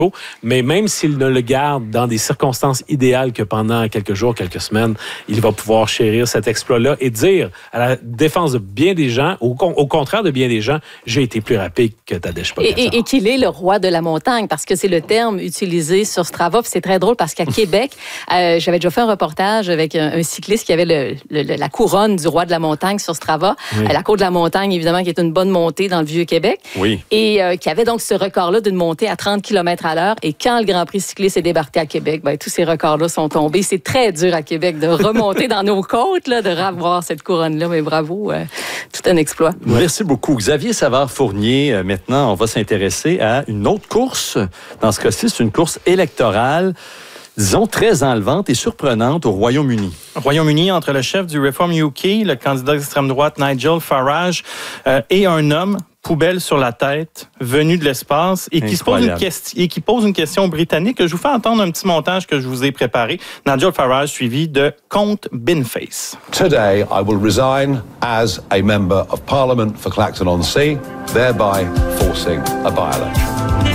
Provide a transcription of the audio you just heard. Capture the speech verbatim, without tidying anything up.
Mais même s'il ne le garde dans des circonstances idéales que pendant quelques jours, quelques semaines, il va pouvoir chérir cet exploit-là et dire à la défense de bien des gens, au, au contraire de bien des gens, j'ai été plus rapide que Tadej Pogačar. Et, et, et qu'il est le roi de la montagne, parce que c'est le terme utilisé sur Strava. Puis c'est très drôle parce qu'à Québec, euh, j'avais déjà fait un reportage avec un, un cycliste qui avait le, le, la couronne du roi de la montagne sur Strava. Oui. La côte de la montagne, évidemment, qui est une bonne montée dans le Vieux-Québec. Oui. Et euh, qui avait donc ce record-là d'une montée à trente kilomètres à l'heure. Et quand le Grand Prix cycliste est débarqué à Québec, ben, tous ces records-là sont tombés. C'est très dur à Québec de remonter dans nos côtes, là, de revoir cette couronne-là. Mais bravo, euh, tout un exploit. Merci beaucoup. Xavier Savard-Fournier, euh, maintenant, on va s'intéresser à une autre course. Dans ce cas-ci, c'est une course électorale, disons, très enlevante et surprenante au Royaume-Uni. Royaume-Uni, entre le chef du Reform U K, le candidat d'extrême droite Nigel Farage, euh, et un homme, poubelle sur la tête, venu de l'espace, et qui, se pose une question, et qui pose une question britannique. Je vous fais entendre un petit montage que je vous ai préparé. Nigel Farage, suivi de Comte Binface. Today, I will resign as a member of Parliament for Clacton-on-Sea, thereby forcing a by-election.